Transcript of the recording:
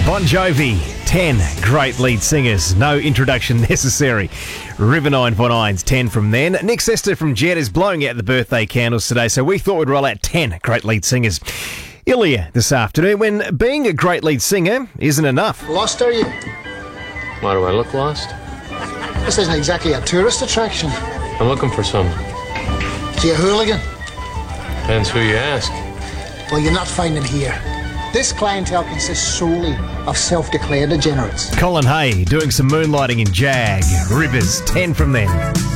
Bon Jovi, 10 great lead singers. No introduction necessary. River 949's 10 from then. Nick Sester from Jet is blowing out the birthday candles today, so we thought we'd roll out 10 great lead singers. Ilya this afternoon, when being a great lead singer isn't enough. Lost, are you? Why do I look lost? This isn't exactly a tourist attraction. I'm looking for some. Is he a hooligan? Depends who you ask. Well, you're not finding here. This clientele consists solely of self-declared degenerates. Colin Hay doing some moonlighting in Jag. Rivers, 10 from then.